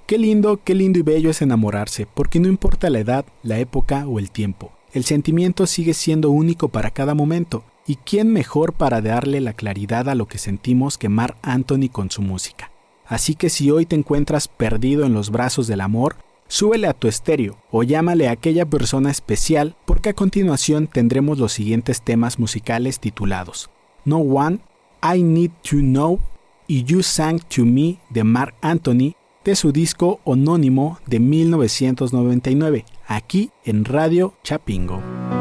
Qué lindo y bello es enamorarse, porque no importa la edad, la época o el tiempo. El sentimiento sigue siendo único para cada momento. ¿Y quién mejor para darle la claridad a lo que sentimos que Marc Anthony con su música? Así que si hoy te encuentras perdido en los brazos del amor, súbele a tu estéreo o llámale a aquella persona especial, porque a continuación tendremos los siguientes temas musicales titulados No One, I Need to Know y You Sang to Me de Marc Anthony, de su disco homónimo de 1999, aquí en Radio Chapingo.